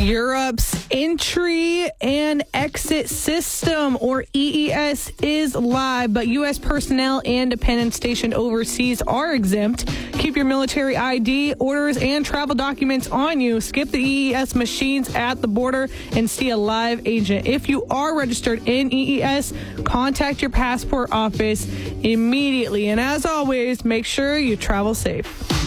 Europe's entry and exit system, or EES, is live, but U.S. personnel and dependents stationed overseas are exempt. Keep your military ID, orders, and travel documents on you. Skip the EES machines at the border and see a live agent. If you are registered in EES, contact your passport office immediately. And as always, make sure you travel safe.